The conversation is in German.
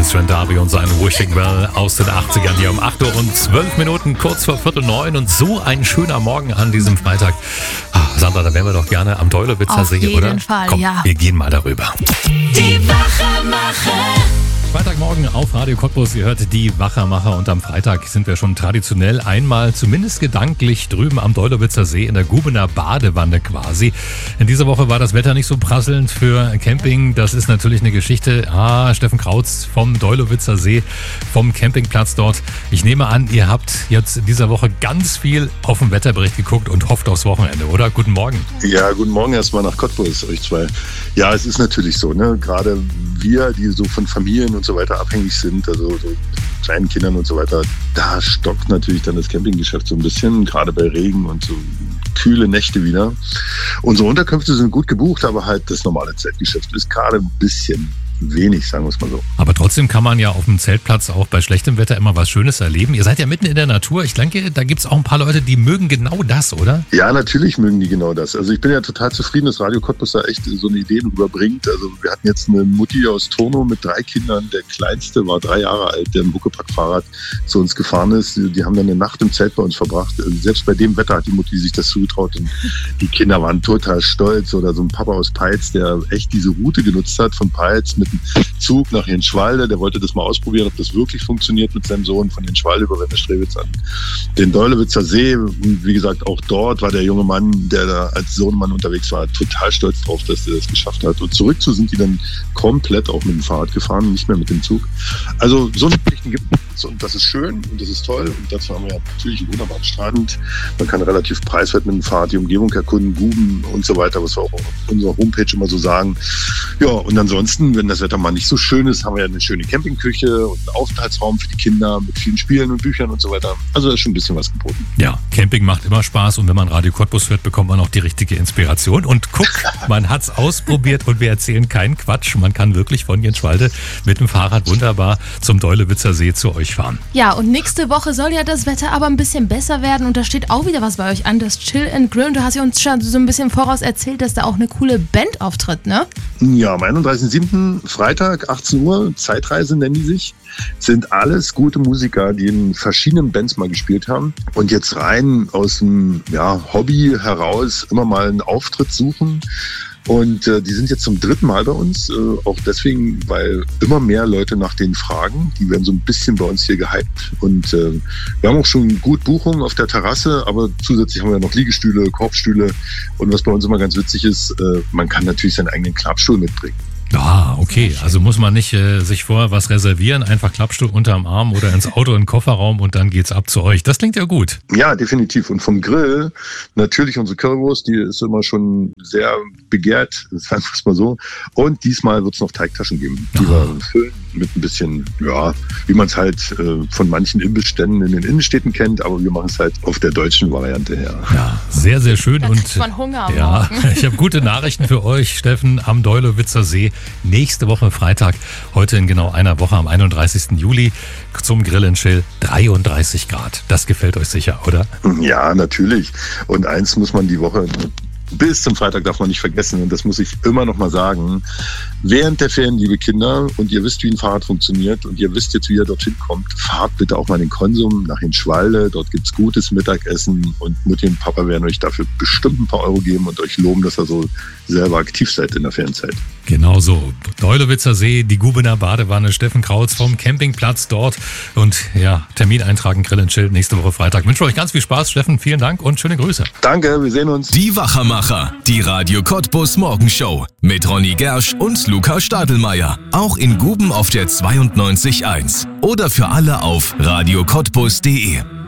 James Randavi und sein Wishing Well aus den 80ern hier um 8 Uhr und 12 Minuten, kurz vor 8:45 und so ein schöner Morgen an diesem Freitag. Sandra, da wären wir doch gerne am Deulewitzer See, oder? Auf jeden Fall, Komm, ja. wir gehen mal darüber. Die Wachermacher. Freitagmorgen auf Radio Cottbus, ihr hört die Wachermacher und am Freitag sind wir schon traditionell einmal, zumindest gedanklich, drüben am Deulewitzer See in der Gubener Badewanne quasi. In dieser Woche war das Wetter nicht so prasselnd für Camping, das ist natürlich eine Geschichte. Steffen Krautz vom Deulewitzer See, vom Campingplatz dort. Ich nehme an, ihr habt jetzt in dieser Woche ganz viel auf den Wetterbericht geguckt und hofft aufs Wochenende, oder? Guten Morgen. Ja, guten Morgen erstmal nach Cottbus, euch zwei. Ja, es ist natürlich so, ne? Gerade wir, die so von Familien und so weiter abhängig sind, also so kleinen Kindern und so weiter, da stockt natürlich dann das Campinggeschäft so ein bisschen, gerade bei Regen und so kühle Nächte wieder. Unsere Unterkünfte sind gut gebucht, aber halt das normale Zeltgeschäft ist gerade ein bisschen wenig, sagen wir es mal so. Aber trotzdem kann man ja auf dem Zeltplatz auch bei schlechtem Wetter immer was Schönes erleben. Ihr seid ja mitten in der Natur. Ich denke, da gibt es auch ein paar Leute, die mögen genau das, oder? Ja, natürlich mögen die genau das. Also ich bin ja total zufrieden, dass Radio Cottbus da echt so eine Idee rüberbringt. Also wir hatten jetzt eine Mutti aus Turnow mit 3 Kindern. Der Kleinste war 3 Jahre alt, der im Huckepack-Fahrrad zu uns gefahren ist. Die haben dann eine Nacht im Zelt bei uns verbracht. Selbst bei dem Wetter hat die Mutti sich das zugetraut. Und die Kinder waren total stolz. Oder so ein Papa aus Peitz, der echt diese Route genutzt hat von Peitz mit Zug nach Jenschwalde, der wollte das mal ausprobieren, ob das wirklich funktioniert mit seinem Sohn von Jenschwalde über Wennerstrewitz an den Deulewitzer See. Und wie gesagt, auch dort war der junge Mann, der da als Sohnemann unterwegs war, total stolz drauf, dass er das geschafft hat. Und zurück sind die dann komplett auch mit dem Fahrrad gefahren, nicht mehr mit dem Zug. Also so eine Pflichten gibt es und das ist schön und das ist toll. Und dazu haben wir ja natürlich einen wunderbaren Strand. Man kann relativ preiswert mit dem Fahrrad die Umgebung erkunden, Guben und so weiter, was wir auch auf unserer Homepage immer so sagen. Ja, und ansonsten, wenn das Wetter mal nicht so schön ist, haben wir ja eine schöne Campingküche und einen Aufenthaltsraum für die Kinder mit vielen Spielen und Büchern und so weiter. Also da ist schon ein bisschen was geboten. Ja, Camping macht immer Spaß und wenn man Radio Cottbus hört, bekommt man auch die richtige Inspiration. Und guck, man hat's ausprobiert und wir erzählen keinen Quatsch. Man kann wirklich von Jenschwalde mit dem Fahrrad wunderbar zum Deulewitzer See zu euch fahren. Ja, und nächste Woche soll ja das Wetter aber ein bisschen besser werden und da steht auch wieder was bei euch an, das Chill and Grill. Und du hast ja uns schon so ein bisschen voraus erzählt, dass da auch eine coole Band auftritt, ne? Ja, am 31.07. Freitag, 18 Uhr, Zeitreise nennen die sich. Sind alles gute Musiker, die in verschiedenen Bands mal gespielt haben und jetzt rein aus dem Hobby heraus immer mal einen Auftritt suchen. Und die sind jetzt zum 3. Mal bei uns, auch deswegen, weil immer mehr Leute nach denen fragen. Die werden so ein bisschen bei uns hier gehypt. Und wir haben auch schon gut Buchungen auf der Terrasse, aber zusätzlich haben wir noch Liegestühle, Korbstühle. Und was bei uns immer ganz witzig ist, man kann natürlich seinen eigenen Klappstuhl mitbringen. Ah, okay. Also muss man nicht sich vorher was reservieren, einfach Klappstuhl unterm Arm oder ins Auto in den Kofferraum und dann geht's ab zu euch. Das klingt ja gut. Ja, definitiv. Und vom Grill natürlich unsere Currywurst, die ist immer schon sehr begehrt, sagen wir es mal so. Und diesmal wird's noch Teigtaschen geben, die wir füllen mit ein bisschen, wie man es halt von manchen Imbissständen in den Innenstädten kennt, aber wir machen es halt auf der deutschen Variante her. Ja, sehr, sehr schön. Da und kriegt man Hunger am ja, Morgen. ich habe gute Nachrichten für euch, Steffen, am Deulewitzer See. Nächste Woche Freitag, heute in genau einer Woche am 31. Juli zum Grill and Chill 33 Grad. Das gefällt euch sicher, oder? Ja, natürlich. Und eins muss man die Woche bis zum Freitag darf man nicht vergessen, und das muss ich immer noch mal sagen, während der Ferien, liebe Kinder, und ihr wisst, wie ein Fahrrad funktioniert und ihr wisst jetzt, wie ihr dorthin kommt, fahrt bitte auch mal in den Konsum nach Jenschwalde, dort gibt's gutes Mittagessen und Mutti und Papa werden euch dafür bestimmt ein paar Euro geben und euch loben, dass ihr so selber aktiv seid in der Ferienzeit. Genau so. Deulewitzer See, die Gubener Badewanne, Steffen Krautz vom Campingplatz dort und ja, Termin eintragen, Grill and Chill nächste Woche Freitag. Ich wünsche euch ganz viel Spaß, Steffen, vielen Dank und schöne Grüße. Danke, wir sehen uns. Die Wachermacher, die Radio Cottbus Morgenshow mit Ronny Gersch und Luca Stadelmeier. Auch in Guben auf der 92.1 oder für alle auf radiocottbus.de.